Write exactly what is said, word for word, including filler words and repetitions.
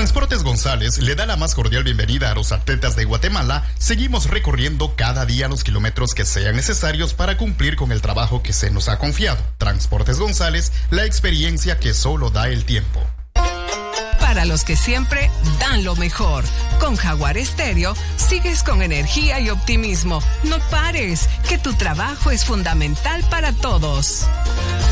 Transportes González le da la más cordial bienvenida a los atletas de Guatemala. Seguimos recorriendo cada día los kilómetros que sean necesarios para cumplir con el trabajo que se nos ha confiado. Transportes González, la experiencia que solo da el tiempo. Para los que siempre dan lo mejor. Con Jaguar Estéreo sigues con energía y optimismo. No pares, que tu trabajo es fundamental para todos.